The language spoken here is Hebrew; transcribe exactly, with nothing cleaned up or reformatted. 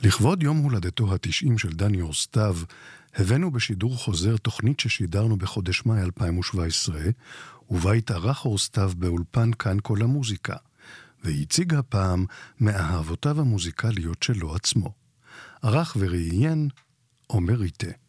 לכבוד יום הולדתו התשעים של דני אורסטב, הבאנו בשידור חוזר תוכנית ששידרנו בחודש מאי אלפיים שבע עשרה, ובה התארח אורסטב באולפן כאן כל המוזיקה, והציג הפעם מאהבותיו המוזיקליות שלו עצמו. ערך וראיין עומר ריטה.